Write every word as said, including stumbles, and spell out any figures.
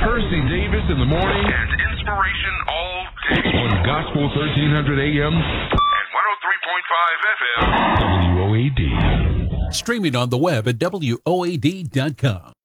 Percy Davis in the morning. And inspiration all day. On Gospel thirteen hundred A M. And one oh three point five F M. W O A D. Streaming on the web at W O A D dot com.